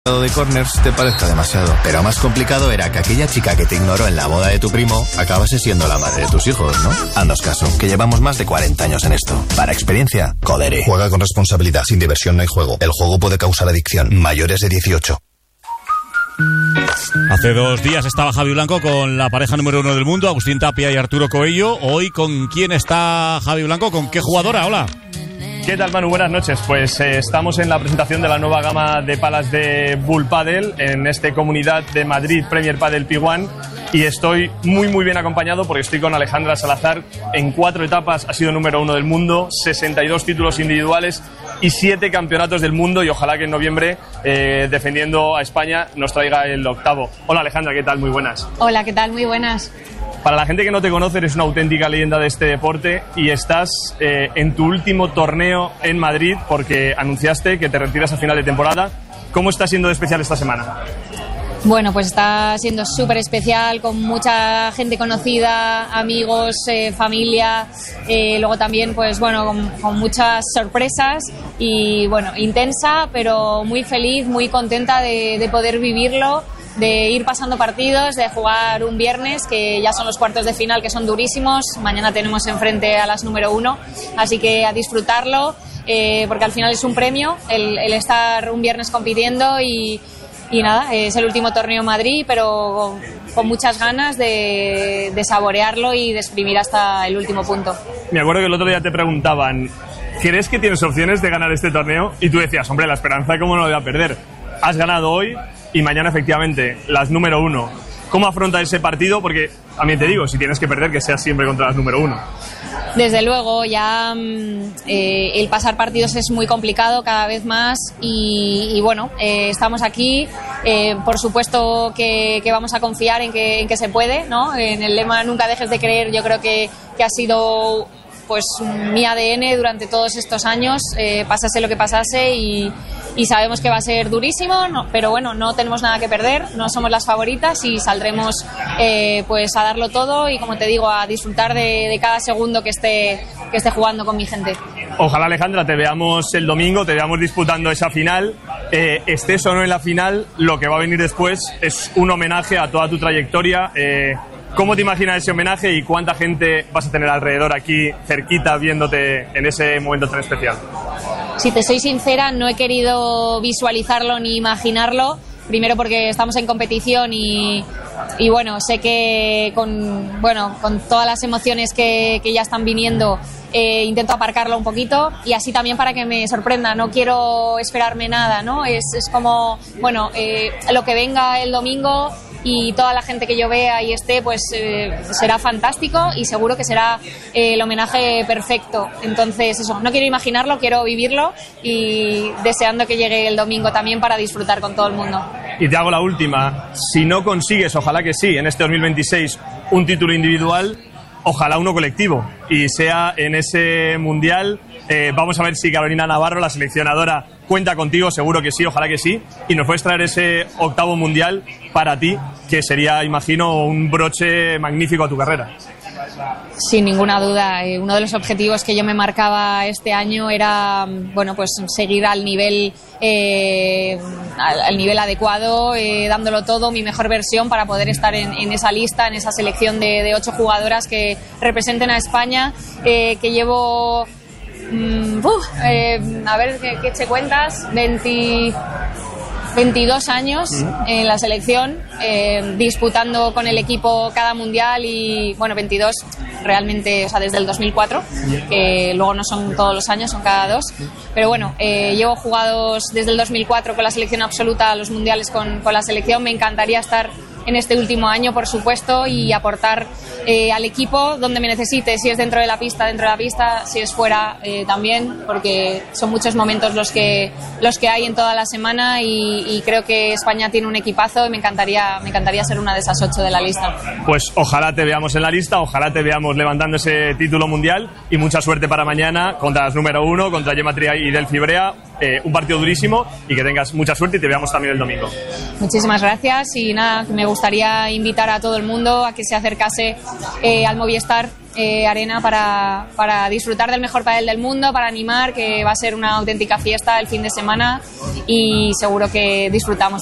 de corners te parezca demasiado. Pero más complicado era que aquella chica que te ignoró en la boda de tu primo acabase siendo la madre de tus hijos, ¿no? Haznos caso, que llevamos más de 40 años en esto. Para experiencia, Codere. Juega con responsabilidad. Sin diversión no hay juego. El juego puede causar adicción. Mayores de 18. Hace 2 días estaba Javi Blanco con la pareja número 1 del mundo, Agustín Tapia y Arturo Coello. Hoy, ¿con quién está Javi Blanco? ¿Con qué jugadora? Hola. ¿Qué tal, Manu? Buenas noches. Pues estamos en la presentación de la nueva gama de palas de Bull Padel en esta comunidad de Madrid Premier Padel P1 y estoy muy bien acompañado porque estoy con Alejandra Salazar. En 4 etapas ha sido número 1 del mundo, 62 títulos individuales y 7 campeonatos del mundo, y ojalá que en noviembre, defendiendo a España, nos traiga el 8º. Hola, Alejandra, ¿qué tal? Muy buenas. Hola, ¿qué tal? Muy buenas. Para la gente que no te conoce, eres una auténtica leyenda de este deporte y estás en tu último torneo en Madrid porque anunciaste que te retiras a final de temporada. ¿Cómo está siendo de especial esta semana? Bueno, pues está siendo súper especial, con mucha gente conocida, amigos, familia, luego también, pues bueno, con muchas sorpresas y bueno, intensa, pero muy feliz, muy contenta de poder vivirlo, de ir pasando partidos, de jugar un viernes, que ya son los cuartos de final, que son durísimos. Mañana tenemos enfrente a las número 1, así que a disfrutarlo, porque al final es un premio el estar un viernes compitiendo y nada, es el último torneo en Madrid, pero con muchas ganas de saborearlo y de exprimir hasta el último punto. Me acuerdo que el otro día te preguntaban, ¿crees que tienes opciones de ganar este torneo? Y tú decías, hombre, la esperanza, ¿cómo no la voy a perder? Has ganado hoy y mañana, efectivamente, las número 1. ¿Cómo afrontas ese partido? Porque, también te digo, si tienes que perder, que seas siempre contra las número 1. Desde luego, ya el pasar partidos es muy complicado cada vez más y bueno, estamos aquí. Por supuesto que vamos a confiar en que se puede, ¿no? En el lema nunca dejes de creer, yo creo que ha sido pues mi ADN durante todos estos años, pasase lo que pasase y sabemos que va a ser durísimo, no, pero bueno, no tenemos nada que perder, no somos las favoritas y saldremos pues a darlo todo y, como te digo, a disfrutar de cada segundo que esté jugando con mi gente. Ojalá, Alejandra, te veamos el domingo, te veamos disputando esa final, estés o no en la final, lo que va a venir después es un homenaje a toda tu trayectoria. ¿Cómo te imaginas ese homenaje y cuánta gente vas a tener alrededor aquí, cerquita, viéndote en ese momento tan especial? Si te soy sincera, no he querido visualizarlo ni imaginarlo, primero porque estamos en competición y bueno, sé que con todas las emociones que ya están viniendo, intento aparcarlo un poquito y así también para que me sorprenda. No quiero esperarme nada, ¿no? Es como, bueno, lo que venga el domingo y toda la gente que yo vea y esté, pues será fantástico y seguro que será el homenaje perfecto. Entonces eso, no quiero imaginarlo, quiero vivirlo y deseando que llegue el domingo también para disfrutar con todo el mundo. Y te hago la última, si no consigues, ojalá que sí, en este 2026 un título individual, ojalá uno colectivo y sea en ese mundial. Vamos a ver si Carolina Navarro, la seleccionadora, cuenta contigo, seguro que sí, ojalá que sí, y nos puedes traer ese 8º mundial para ti, que sería, imagino, un broche magnífico a tu carrera. Sin ninguna duda, uno de los objetivos que yo me marcaba este año era, bueno, pues seguir al nivel adecuado, dándolo todo, mi mejor versión para poder estar en esa lista, en esa selección de 8 jugadoras que representen a España, que llevo a ver qué eche cuentas, 22 años en la selección, disputando con el equipo cada mundial y, bueno, 22 realmente, o sea, desde el 2004, que luego no son todos los años, son cada 2, pero bueno, llevo jugados desde el 2004 con la selección absoluta, los mundiales con la selección. Me encantaría estar en este último año, por supuesto, y aportar al equipo donde me necesite, si es dentro de la pista, si es fuera también, porque son muchos momentos los que hay en toda la semana y creo que España tiene un equipazo y me encantaría ser una de esas 8 de la lista. Pues ojalá te veamos en la lista, ojalá te veamos levantando ese título mundial y mucha suerte para mañana contra las número 1, contra Gemma Tria y Delphi Brea, un partido durísimo y que tengas mucha suerte y te veamos también el domingo. Muchísimas gracias y nada, me gustaría invitar a todo el mundo a que se acercase al Movistar arena para disfrutar del mejor pádel del mundo, para animar, que va a ser una auténtica fiesta el fin de semana y seguro que disfrutamos.